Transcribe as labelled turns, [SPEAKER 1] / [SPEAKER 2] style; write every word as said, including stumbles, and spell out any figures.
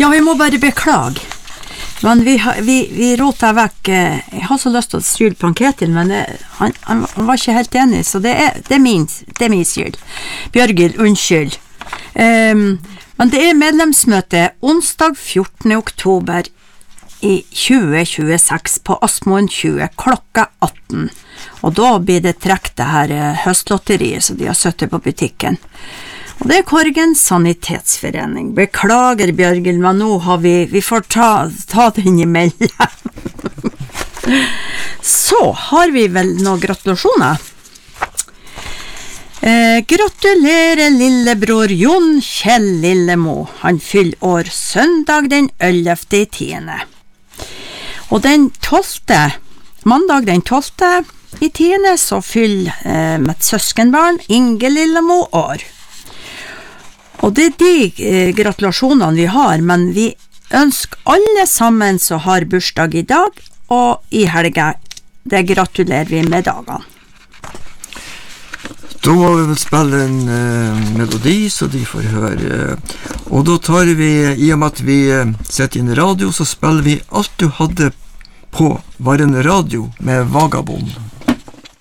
[SPEAKER 1] Ja, vi må bare beklage. Men vi, vi, vi rotet vekk. Jeg har så lyst til å skylde på Ketil, men det, han, han, han var ikke helt enig, så det er, det er, min, det er min skyld. Bjørgil, unnskyld. Um, men det er medlemsmøte onsdag fjortende oktober i tjue tjueseks på Asmoen tjue klokka atten. Og da blir det trekk det her høstlotteriet som de har søttet på butikken. Og det er Korgen Sanitetsforening. Beklager, Bjørgil, men nå har vi, vi får ta, ta den imellom. Så har vi vel noen gratulasjoner. Eh, gratulerer lillebror Jon Kjell Lillemo. Han fyller år søndag den ellevte i tiende. Og den tolvte, mandag den tolvte i tiende, så fyller eh, mitt søskenbarn Inge Lillemo år. Og det er de eh, gratulasjonene vi har, men vi ønsker alle sammen som har bursdag i dag og i helga. Det gratulerer vi med dagene.
[SPEAKER 2] Da må vi vel spille en uh, melodi, så de får høre. Og da tar vi, i og med at vi uh, setter inn radio, så spiller vi Alt du hadde på var en radio med Vagabond.